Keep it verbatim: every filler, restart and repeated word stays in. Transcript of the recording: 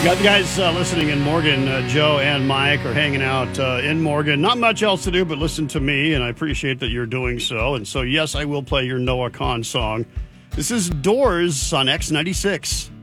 Got the guys uh, listening in Morgan. Uh, Joe and Mike are hanging out uh, in Morgan. Not much else to do but listen to me, and I appreciate that you're doing so. And so, yes, I will play your Noah Kahn song. This is Doors on X ninety-six.